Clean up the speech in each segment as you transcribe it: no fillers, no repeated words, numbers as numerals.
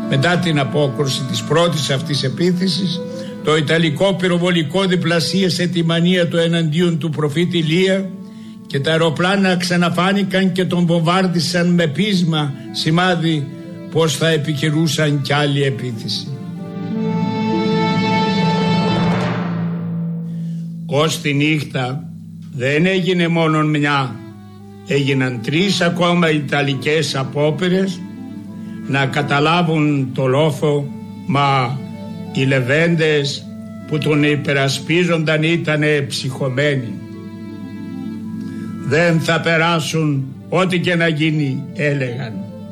Μετά την απόκρουση της πρώτης αυτής επίθεσης, το Ιταλικό πυροβολικό διπλασίασε τη μανία του εναντίον του προφήτη Ηλία και τα αεροπλάνα ξαναφάνηκαν και τον βομβάρδισαν με πείσμα, σημάδι πως θα επικυρούσαν κι άλλη επίθεση. Ως τη νύχτα δεν έγινε μόνο μια, έγιναν 3 ακόμα ιταλικές απόπειρες να καταλάβουν το λόφο, μα οι λεβέντες που τον υπερασπίζονταν ήταν ψυχωμένοι. Δεν θα περάσουν ό,τι και να γίνει, έλεγαν.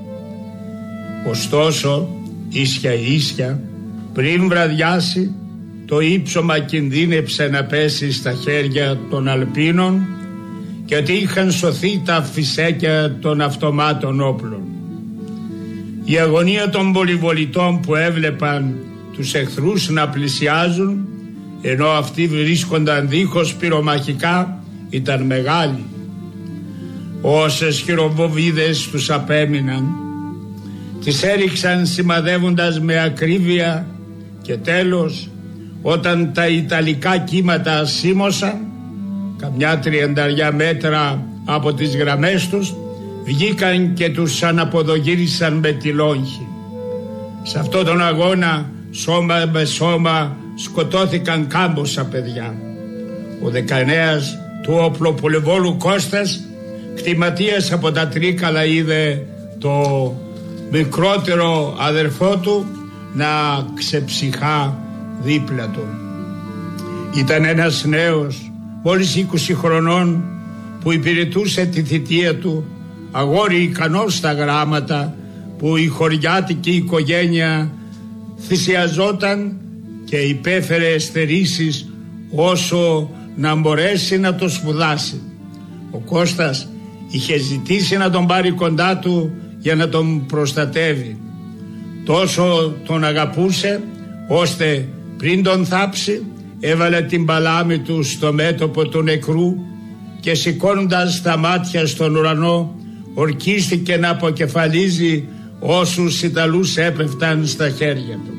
Ωστόσο, ίσια ίσια, πριν βραδιάσει, το ύψωμα κινδύνεψε να πέσει στα χέρια των Αλπίνων, γιατί είχαν σωθεί τα φυσέκια των αυτομάτων όπλων. Η αγωνία των πολυβολητών που έβλεπαν τους εχθρούς να πλησιάζουν, ενώ αυτοί βρίσκονταν δίχως πυρομαχικά, ήταν μεγάλη. Όσες χειροβοβίδες τους απέμειναν, τις έριξαν σημαδεύοντας με ακρίβεια και τέλος, όταν τα ιταλικά κύματα σίμωσαν, καμιά 30 μέτρα από τις γραμμές τους, βγήκαν και τους αναποδογύρισαν με τη λόγχη. Σε αυτόν τον αγώνα σώμα με σώμα σκοτώθηκαν κάμποσα παιδιά. Ο 19ας του οπλοπολεμβόλου Κώστας, κτηματίας από τα Τρίκαλα, είδε το μικρότερο αδερφό του να ξεψυχά δίπλα του. Ήταν ένας νέος μόλις 20 χρονών που υπηρετούσε τη θητεία του, αγόρι ικανός στα γράμματα, που η χωριάτικη οικογένεια θυσιαζόταν και υπέφερε στερήσεις όσο να μπορέσει να το σπουδάσει. Ο Κώστας είχε ζητήσει να τον πάρει κοντά του για να τον προστατεύει. Τόσο τον αγαπούσε ώστε πριν τον θάψει έβαλε την παλάμη του στο μέτωπο του νεκρού και σηκώνοντας τα μάτια στον ουρανό ορκίστηκε να αποκεφαλίζει όσους Ιταλούς έπεφταν στα χέρια του.